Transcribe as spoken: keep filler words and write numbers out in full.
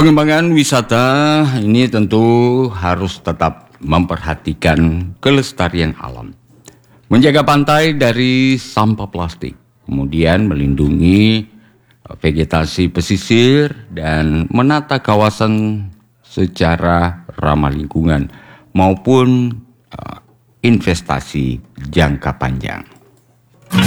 Pengembangan wisata ini tentu harus tetap memperhatikan kelestarian alam. Menjaga pantai dari sampah plastik, kemudian melindungi vegetasi pesisir dan menata kawasan secara ramah lingkungan maupun uh, investasi jangka panjang.